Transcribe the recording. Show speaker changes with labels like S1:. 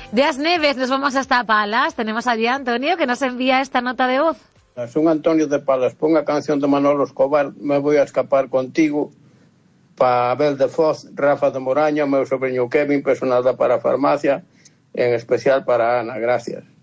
S1: De As Neves nos vamos hasta Palas. Tenemos allí a Antonio que nos envía esta nota de voz.
S2: Son Antonio de Palas. Pon a canción de Manolo Escobar, Me voy a escapar contigo. Para Abel de Foz, Rafa de Moraña, meu sobrinho Kevin, personal da Parafarmacia, en especial para Ana. Gracias.